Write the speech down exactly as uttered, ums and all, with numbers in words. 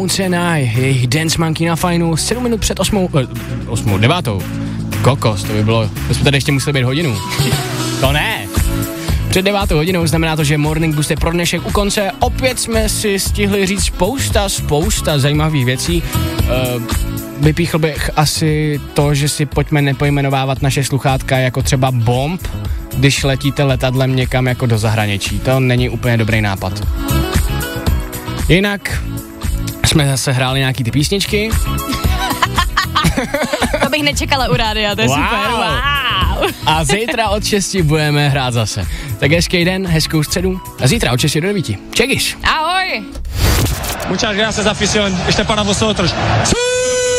Beyoncé na jejich Dance Monkey na Fajnu sedm minut před osmou, eh, osmou, devátou. Kokos, to by bylo, to jsme tady ještě museli být hodinu. To ne. Před devátou hodinou znamená to, že Morning Boost je pro dnešek u konce. Opět jsme si stihli říct spousta, spousta zajímavých věcí. Uh, vypíchl bych asi to, že si pojďme nepojmenovávat naše sluchátka jako třeba bomb, když letíte letadlem někam jako do zahraničí. To není úplně dobrý nápad. Jinak jsme zase hráli nějaký ty písničky. To bych nečekala u rádia, to je wow. super. Wow. A zítra od šesti budeme hrát zase. Tak hezký den, hezkou středu a zítra od šesti do devíti. Čekis. Ahoj. Muchas gracias, afición. Este para vosotros.